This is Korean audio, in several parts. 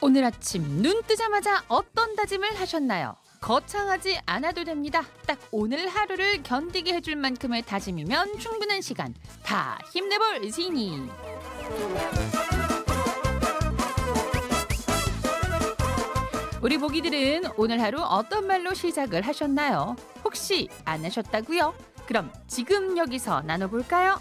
오늘 아침 눈 뜨자마자 어떤 다짐을 하셨나요? 거창하지 않아도 됩니다. 딱 오늘 하루를 견디게 해줄 만큼의 다짐이면 충분한 시간. 다 힘내볼 지니. 우리 보기들은 오늘 하루 어떤 말로 시작을 하셨나요? 혹시 안 하셨다고요? 그럼 지금 여기서 나눠볼까요?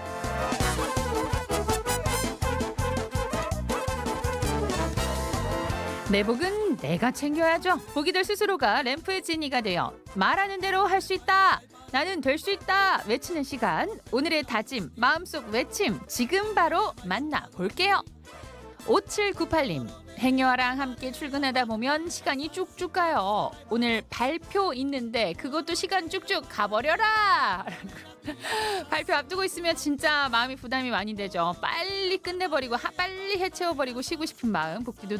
내 복은 내가 챙겨야죠. 보기들 스스로가 램프의 지니가 되어 말하는 대로 할 수 있다. 나는 될 수 있다. 외치는 시간. 오늘의 다짐, 마음속 외침 지금 바로 만나볼게요. 5798님. 행여와랑 함께 출근하다 보면 시간이 쭉쭉 가요. 오늘 발표 있는데 그것도 시간 쭉쭉 가버려라. 발표 앞두고 있으면 진짜 마음이 부담이 많이 되죠. 빨리 끝내버리고 빨리 해채워버리고 쉬고 싶은 마음 복귀도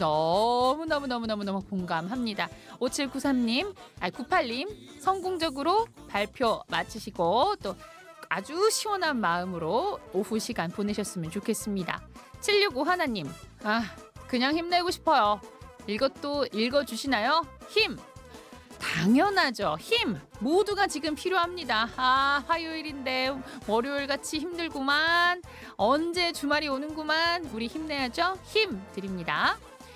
너무너무 공감합니다. 5793님, 98님 성공적으로 발표 마치시고 또 아주 시원한 마음으로 오후 시간 보내셨으면 좋겠습니다. 765 하나님, 그냥 힘내고 싶어요. 이것도 읽어주시나요? 힘! 당연하죠. 힘! 모두가 지금 필요합니다. 화요일인데 월요일같이 힘들구만. 언제 주말이 오는구만. 우리 힘내야죠. 힘 드립니다.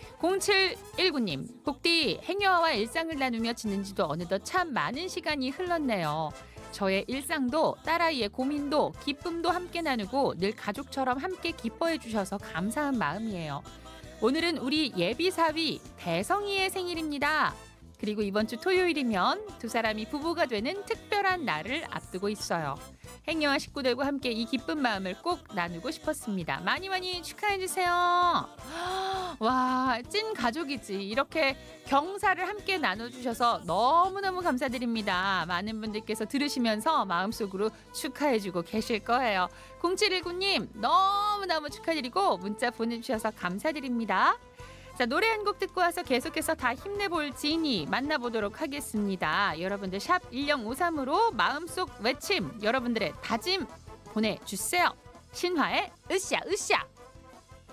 0719님, 복디 행여와 일상을 나누며 지낸 지도 어느덧 참 많은 시간이 흘렀네요. 저의 일상도 딸아이의 고민도 기쁨도 함께 나누고 늘 가족처럼 함께 기뻐해 주셔서 감사한 마음이에요. 오늘은 우리 예비사위 대성이의 생일입니다. 그리고 이번 주 토요일이면 두 사람이 부부가 되는 특별한 날을 앞두고 있어요. 행여와 식구들과 함께 이 기쁜 마음을 꼭 나누고 싶었습니다. 많이 축하해주세요. 와, 찐 가족이지. 이렇게 경사를 함께 나눠주셔서 너무너무 감사드립니다. 많은 분들께서 들으시면서 마음속으로 축하해주고 계실 거예요. 0719님 너무너무 축하드리고 문자 보내주셔서 감사드립니다. 자, 노래 한 곡 듣고 와서 계속해서 다 힘내볼 지니 만나보도록 하겠습니다. 여러분들 샵 1053으로 마음속 외침, 여러분들의 다짐 보내주세요. 신화의 으쌰.